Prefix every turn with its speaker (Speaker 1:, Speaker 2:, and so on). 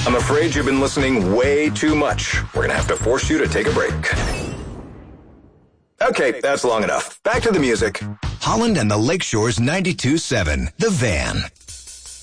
Speaker 1: I'm afraid you've been listening way too much. We're going to have to force you to take a break. Okay, that's long enough. Back to the music.
Speaker 2: Holland and the Lakeshore's 92.7, The Van.